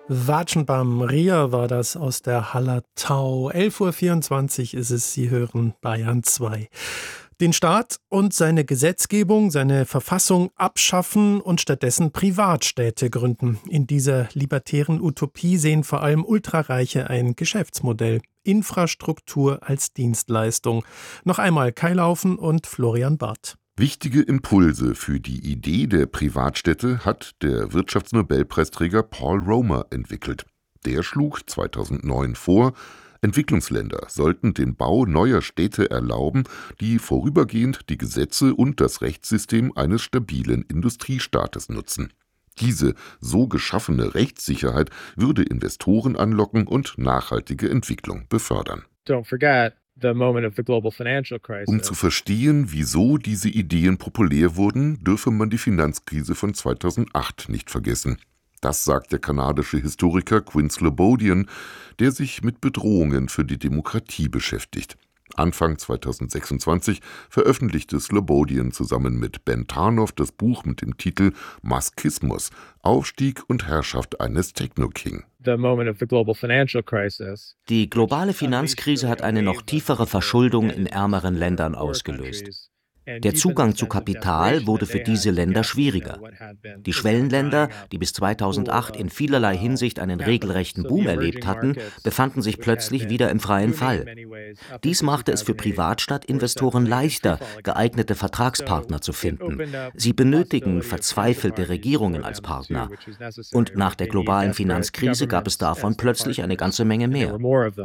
Watschenbam Ria war das aus der Hallertau. 11:24 Uhr ist es, Sie hören Bayern 2. Den Staat und seine Gesetzgebung, seine Verfassung abschaffen und stattdessen Privatstädte gründen. In dieser libertären Utopie sehen vor allem Ultrareiche ein Geschäftsmodell. Infrastruktur als Dienstleistung. Noch einmal Kai Laufen und Florian Barth. Wichtige Impulse für die Idee der Privatstädte hat der Wirtschaftsnobelpreisträger Paul Romer entwickelt. Der schlug 2009 vor, Entwicklungsländer sollten den Bau neuer Städte erlauben, die vorübergehend die Gesetze und das Rechtssystem eines stabilen Industriestaates nutzen. Diese so geschaffene Rechtssicherheit würde Investoren anlocken und nachhaltige Entwicklung befördern. Um zu verstehen, wieso diese Ideen populär wurden, dürfe man die Finanzkrise von 2008 nicht vergessen. Das sagt der kanadische Historiker Quinn Slobodian, der sich mit Bedrohungen für die Demokratie beschäftigt. Anfang 2026 veröffentlichte Slobodian zusammen mit Ben Tarnoff das Buch mit dem Titel Muskismus – Aufstieg und Herrschaft eines Techno-King. Die globale Finanzkrise hat eine noch tiefere Verschuldung in ärmeren Ländern ausgelöst. Der Zugang zu Kapital wurde für diese Länder schwieriger. Die Schwellenländer, die bis 2008 in vielerlei Hinsicht einen regelrechten Boom erlebt hatten, befanden sich plötzlich wieder im freien Fall. Dies machte es für Privatstadtinvestoren leichter, geeignete Vertragspartner zu finden. Sie benötigen verzweifelte Regierungen als Partner. Und nach der globalen Finanzkrise gab es davon plötzlich eine ganze Menge mehr.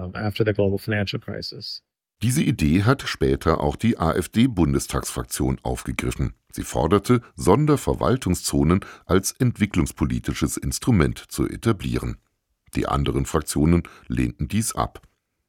Diese Idee hat später auch die AfD-Bundestagsfraktion aufgegriffen. Sie forderte, Sonderverwaltungszonen als entwicklungspolitisches Instrument zu etablieren. Die anderen Fraktionen lehnten dies ab.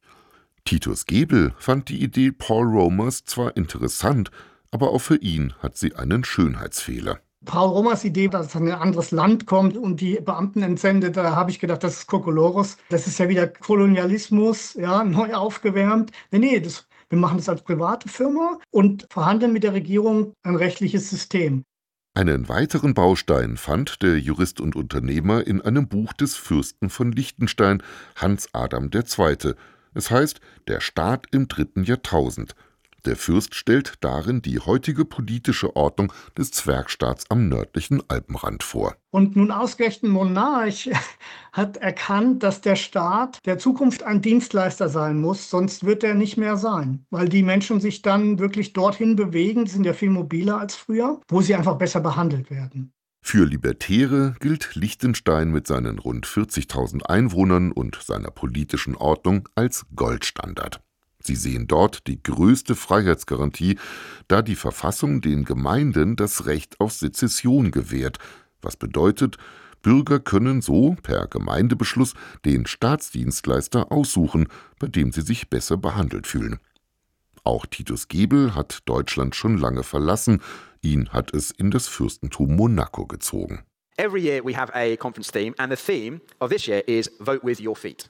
Titus Gebel fand die Idee Paul Romers zwar interessant, aber auch für ihn hat sie einen Schönheitsfehler. Paul Romers Idee, dass es an ein anderes Land kommt und die Beamten entsendet, da habe ich gedacht, das ist Kokolores. Das ist ja wieder Kolonialismus, ja, neu aufgewärmt. Nee, wir machen das als private Firma und verhandeln mit der Regierung ein rechtliches System. Einen weiteren Baustein fand der Jurist und Unternehmer in einem Buch des Fürsten von Liechtenstein, Hans Adam II. Es heißt Der Staat im 3. Jahrtausend. Der Fürst stellt darin die heutige politische Ordnung des Zwergstaats am nördlichen Alpenrand vor. Und nun ausgerechnet Monarch hat erkannt, dass der Staat der Zukunft ein Dienstleister sein muss, sonst wird er nicht mehr sein. Weil die Menschen sich dann wirklich dorthin bewegen, die sind ja viel mobiler als früher, wo sie einfach besser behandelt werden. Für Libertäre gilt Liechtenstein mit seinen rund 40.000 Einwohnern und seiner politischen Ordnung als Goldstandard. Sie sehen dort die größte Freiheitsgarantie, da die Verfassung den Gemeinden das Recht auf Sezession gewährt, was bedeutet, Bürger können so per Gemeindebeschluss den Staatsdienstleister aussuchen, bei dem sie sich besser behandelt fühlen. Auch Titus Gebel hat Deutschland schon lange verlassen, ihn hat es in das Fürstentum Monaco gezogen. Every year we have a conference theme and the theme of this year is Vote with your feet.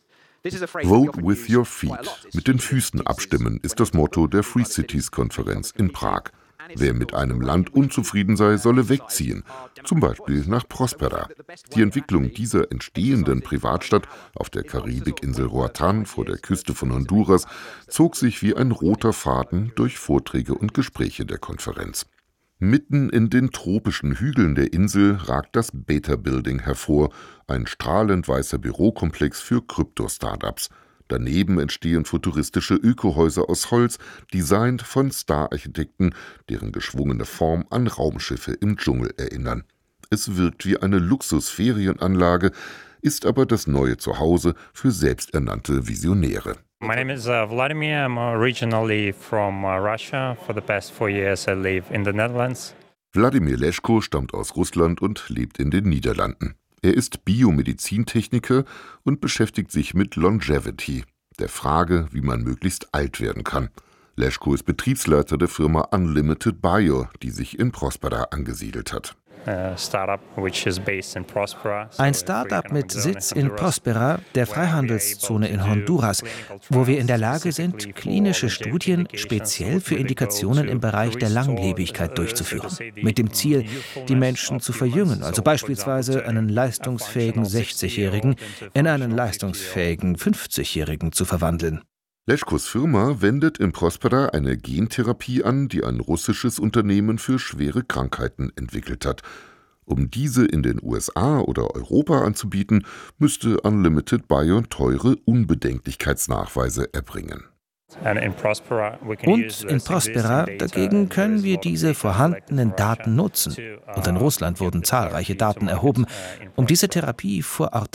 Vote with your feet. Mit den Füßen abstimmen ist das Motto der Free Cities-Konferenz in Prag. Wer mit einem Land unzufrieden sei, solle wegziehen, zum Beispiel nach Prospera. Die Entwicklung dieser entstehenden Privatstadt auf der Karibikinsel Roatán vor der Küste von Honduras zog sich wie ein roter Faden durch Vorträge und Gespräche der Konferenz. Mitten in den tropischen Hügeln der Insel ragt das Beta Building hervor, ein strahlend weißer Bürokomplex für Krypto-Startups. Daneben entstehen futuristische Ökohäuser aus Holz, designt von Star-Architekten, deren geschwungene Form an Raumschiffe im Dschungel erinnern. Es wirkt wie eine Luxusferienanlage, ist aber das neue Zuhause für selbsternannte Visionäre. My name is Vladimir. I'm originally from Russia. For the past 4 years I live in the Netherlands. Wladimir Leszko stammt aus Russland und lebt in den Niederlanden. Er ist Biomedizintechniker und beschäftigt sich mit Longevity, der Frage, wie man möglichst alt werden kann. Leszko ist Betriebsleiter der Firma Unlimited Bio, die sich in Prospera angesiedelt hat. Ein Start-up mit Sitz in Prospera, der Freihandelszone in Honduras, wo wir in der Lage sind, klinische Studien speziell für Indikationen im Bereich der Langlebigkeit durchzuführen. Mit dem Ziel, die Menschen zu verjüngen, also beispielsweise einen leistungsfähigen 60-Jährigen in einen leistungsfähigen 50-Jährigen zu verwandeln. Leschkos Firma wendet in Prospera eine Gentherapie an, die ein russisches Unternehmen für schwere Krankheiten entwickelt hat. Um diese in den USA oder Europa anzubieten, müsste Unlimited Bion teure Unbedenklichkeitsnachweise erbringen. Und in Prospera dagegen können wir diese vorhandenen Daten nutzen. Und in Russland wurden zahlreiche Daten erhoben, um diese Therapie vor Ort